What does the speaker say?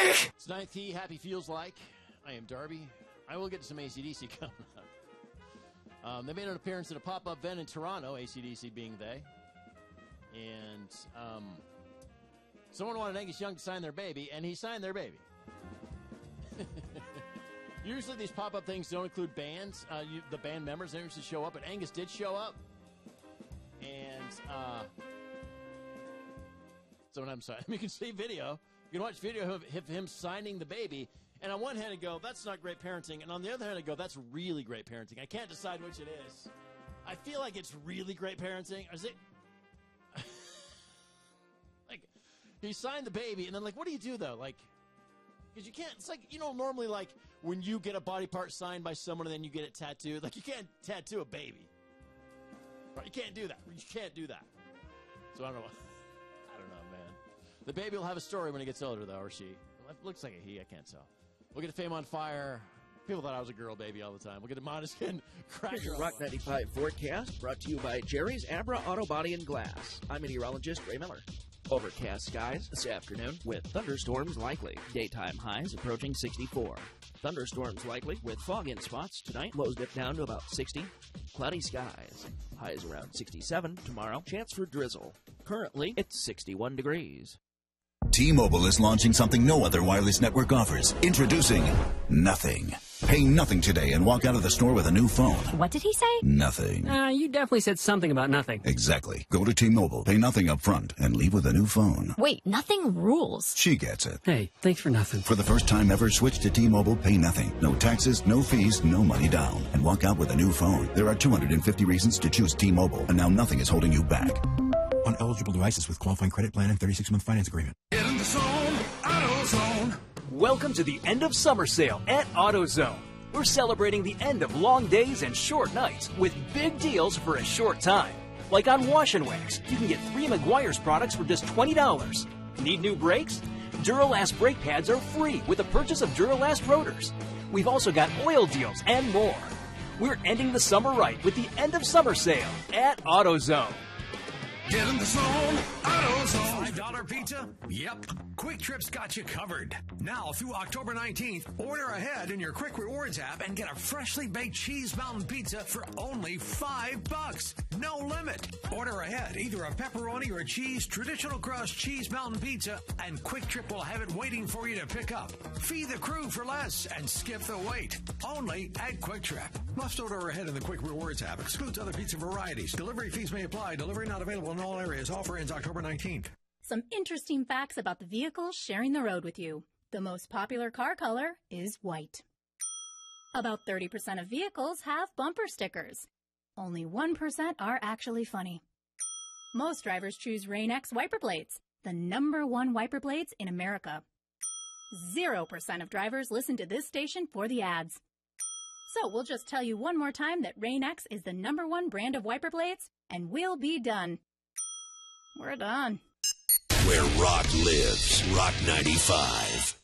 It's Ninth Key, Happy Feels Like. I am Darby. I will get to some AC/DC coming up. They made an appearance at a pop-up event in Toronto, AC/DC being they. And someone wanted Angus Young to sign their baby, and he signed their baby. Usually these pop-up things don't include bands, the band members. They usually show up, but Angus did show up. And sometimes you can see video. You can watch video of him signing the baby. And on one hand, I go, that's not great parenting. And on the other hand, I go, that's really great parenting. I can't decide which it is. I feel like it's really great parenting. Or is it... like, he signed the baby, and then, like, what do you do, though? Like, because you can't... It's like, normally, like, when you get a body part signed by someone and then you get it tattooed, like, you can't tattoo a baby. Right? You can't do that. You can't do that. So I don't know. I don't know, man. The baby will have a story when he gets older, though, or she. It looks like a he. I can't tell. We'll get to Fame on Fire. People thought I was a girl baby all the time. We'll get to Måneskin. Here's your Rock 95 forecast, brought to you by Jerry's Abra Auto Body and Glass. I'm meteorologist Ray Miller. Overcast skies this afternoon with thunderstorms likely. Daytime highs approaching 64. Thunderstorms likely with fog in spots tonight. Lows dip down to about 60. Cloudy skies. Highs around 67 tomorrow. Chance for drizzle. Currently, it's 61 degrees. T-Mobile is launching something no other wireless network offers. Introducing Nothing. Pay nothing today and walk out of the store with a new phone. What did he say? Nothing. You definitely said something about nothing. Exactly. Go to T-Mobile, pay nothing up front, and leave with a new phone. Wait, nothing rules. She gets it. Hey, thanks for nothing. For the first time ever, switch to T-Mobile, pay nothing. No taxes, no fees, no money down. And walk out with a new phone. There are 250 reasons to choose T-Mobile, and now nothing is holding you back. On eligible devices with qualifying credit plan and 36-month finance agreement. Get in the zone, AutoZone. Welcome to the end of summer sale at AutoZone. We're celebrating the end of long days and short nights with big deals for a short time. Like on Wash and Wax, you can get 3 Meguiar's products for just $20. Need new brakes? Duralast brake pads are free with the purchase of Duralast rotors. We've also got oil deals and more. We're ending the summer right with the end of summer sale at AutoZone. Get in the zone, AutoZone. $5 pizza? Yep. Quick Trip's got you covered. Now through October 19th, order ahead in your Quick Rewards app and get a freshly baked cheese mountain pizza for only $5. No limit. Order ahead, either a pepperoni or a cheese traditional crust cheese mountain pizza, and Quick Trip will have it waiting for you to pick up. Feed the crew for less and skip the wait. Only at Quick Trip. Must order ahead in the Quick Rewards app. Excludes other pizza varieties. Delivery fees may apply. Delivery not available in all areas. Offer ends October 19th. Some interesting facts about the vehicles sharing the road with you. The most popular car color is white. About 30% of vehicles have bumper stickers. Only 1% are actually funny. Most drivers choose Rain-X wiper blades, the #1 wiper blades in America. 0% of drivers listen to this station for the ads. So we'll just tell you one more time that Rain-X is the #1 brand of wiper blades, and we'll be done. We're done. Where rock lives, Rock 95.